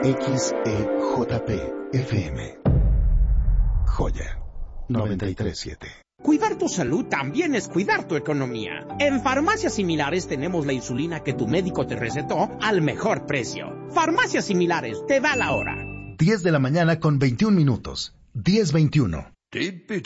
XEJP FM. Joya 93.7. Cuidar tu salud también es cuidar tu economía. En Farmacias Similares tenemos la insulina que tu médico te recetó al mejor precio. Farmacias Similares, te da la hora. 10 de la mañana con 21 minutos. 10:21.